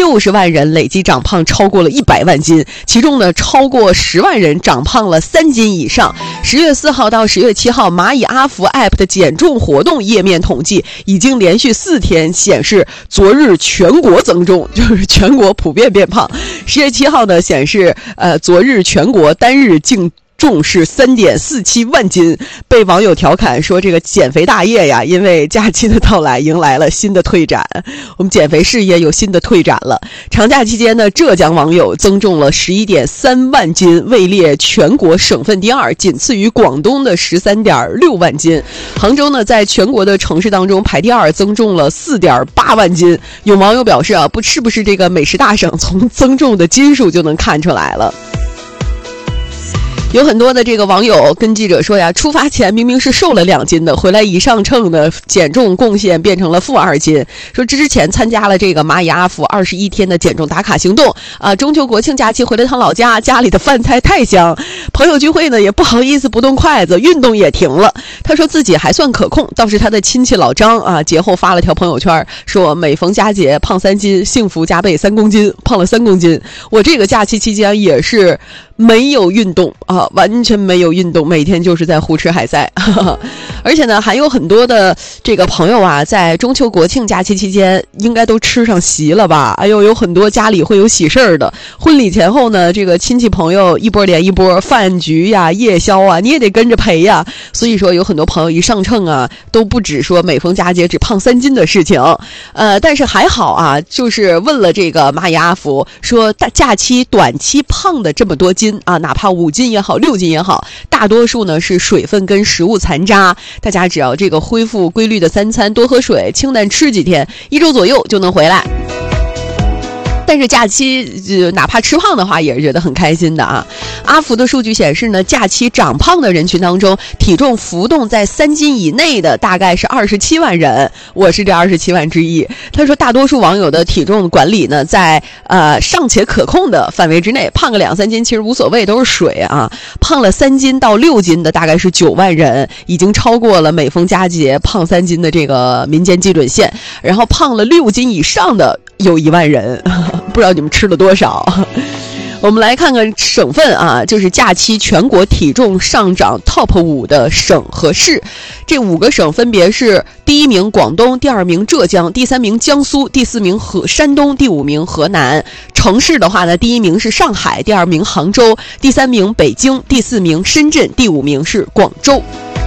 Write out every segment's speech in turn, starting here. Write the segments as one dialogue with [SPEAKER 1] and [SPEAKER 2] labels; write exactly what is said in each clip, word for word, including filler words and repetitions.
[SPEAKER 1] 六十万人累计长胖超过了一百万斤，其中呢超过十万人长胖了三斤以上。十月四号到十月七号，蚂蚁阿福 App 的减重活动页面统计，已经连续四天显示昨日全国增重，就是全国普遍变胖。十月七号呢显示，呃，昨日全国单日净重是 三点四七万斤，被网友调侃说这个减肥大业呀，因为假期的到来迎来了新的退展，我们减肥事业有新的退展了。长假期间呢，浙江网友增重了 十一点三万斤，位列全国省份第二，仅次于广东的 十三点六万斤。杭州呢在全国的城市当中排第二，增重了 四点八万斤。有网友表示啊，不是不是这个美食大省，从增重的斤数就能看出来了。有很多的这个网友跟记者说呀，出发前明明是瘦了两斤的，回来一上秤的减重贡献变成了负二斤。说之前参加了这个蚂蚁阿福二十一天的减重打卡行动啊，中秋国庆假期回了趟老家，家里的饭菜太香，朋友聚会呢也不好意思不动筷子，运动也停了。他说自己还算可控，倒是他的亲戚老张啊，节后发了条朋友圈，说每逢佳节胖三斤，幸福加倍三公斤，胖了三公斤。我这个假期期间也是没有运动啊，完全没有运动，每天就是在胡吃海塞。而且呢，还有很多的这个朋友啊，在中秋国庆假期期间应该都吃上席了吧？哎呦，有很多家里会有喜事儿的，婚礼前后呢，这个亲戚朋友一波连一波，饭局呀、夜宵啊，你也得跟着陪呀。所以说，有很多朋友一上秤啊，都不止说每逢佳节只胖三斤的事情。呃，但是还好啊，就是问了这个蚂蚁阿福，说大假期短期胖的这么多斤啊，哪怕五斤也好，六斤也好，大多数呢是水分跟食物残渣。大家只要这个恢复规律的三餐，多喝水，清淡吃几天，一周左右就能回来。但是假期、呃、哪怕吃胖的话也是觉得很开心的啊。阿福的数据显示呢，假期长胖的人群当中，体重浮动在三斤以内的大概是二十七万人，我是这二十七万之一。他说大多数网友的体重管理呢在呃尚且可控的范围之内，胖个两三斤其实无所谓，都是水啊。胖了三斤到六斤的大概是九万人，已经超过了每逢佳节胖三斤的这个民间基准线。然后胖了六斤以上的有一万人，不知道你们吃了多少。我们来看看省份啊，就是假期全国体重上涨 top 五的省和市。这五个省分别是第一名广东，第二名浙江，第三名江苏，第四名河山东，第五名河南。城市的话呢，第一名是上海，第二名杭州，第三名北京，第四名深圳，第五名是广州。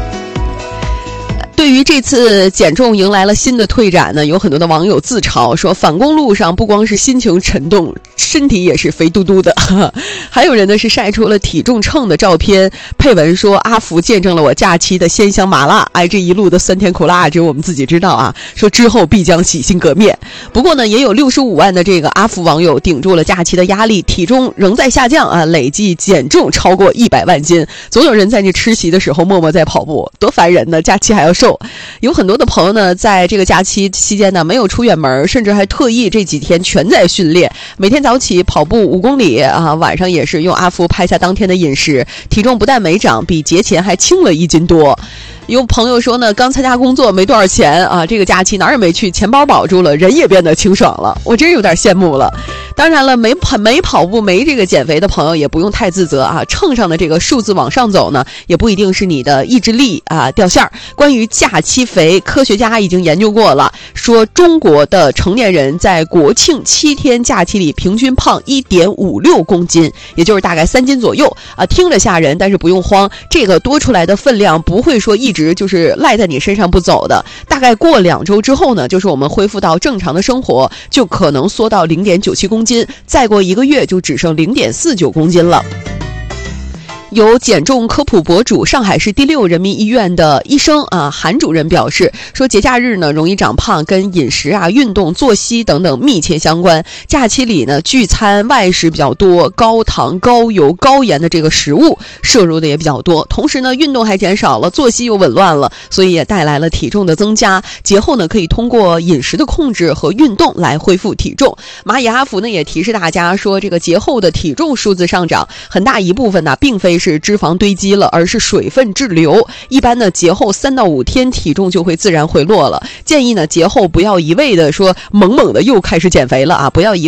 [SPEAKER 1] 对于这次减重迎来了新的退展呢，有很多的网友自嘲说，返工路上不光是心情沉重，身体也是肥嘟嘟的。还有人呢是晒出了体重秤的照片，配文说阿福见证了我假期的鲜香麻辣，哎，这一路的酸甜苦辣只有我们自己知道啊，说之后必将洗心革面。不过呢，也有六十五万的这个阿福网友顶住了假期的压力，体重仍在下降啊，累计减重超过一百万斤。总有人在这吃席的时候默默在跑步，多烦人呢，假期还要瘦。有很多的朋友呢，在这个假期期间呢，没有出远门，甚至还特意这几天全在训练，每天早起跑步五公里啊，晚上也是用阿福拍下当天的饮食，体重不但没长，比节前还轻了一斤多。有朋友说呢，刚参加工作没多少钱啊，这个假期哪儿也没去，钱包保住了，人也变得清爽了，我真有点羡慕了。当然了，没跑没跑步没这个减肥的朋友也不用太自责啊，秤上的这个数字往上走呢，也不一定是你的意志力啊掉线儿。关于假期肥，科学家已经研究过了，说中国的成年人在国庆七天假期里平均胖 一点五六公斤，也就是大概三斤左右啊，听着吓人，但是不用慌，这个多出来的分量不会说一直就是赖在你身上不走的，大概过两周之后呢，就是我们恢复到正常的生活，就可能缩到 零点九七公斤，再过一个月就只剩 零点四九公斤了。有减重科普博主上海市第六人民医院的医生啊韩主任表示说，节假日呢容易长胖跟饮食啊、运动、作息等等密切相关。假期里呢聚餐外食比较多，高糖、高油、高盐的这个食物摄入的也比较多，同时呢运动还减少了，作息又紊乱了，所以也带来了体重的增加。节后呢可以通过饮食的控制和运动来恢复体重。蚂蚁阿福呢也提示大家说，这个节后的体重数字上涨很大一部分呢并非是脂肪堆积了，而是水分滞留。一般呢节后三到五天体重就会自然回落了。建议呢节后不要一味的说猛猛的又开始减肥了啊，不要一